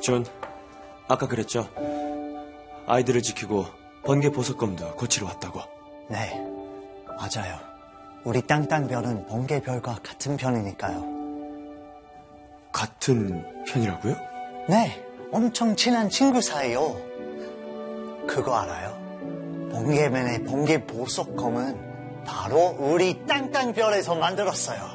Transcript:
존, 아까 그랬죠? 아이들을 지키고 번개 보석검도 고치러 왔다고. 네, 맞아요. 우리 땅땅별은 번개별과 같은 편이니까요. 같은 편이라고요? 네, 엄청 친한 친구 사이요. 그거 알아요? 번개맨의 번개 보석검은 바로 우리 땅땅별에서 만들었어요.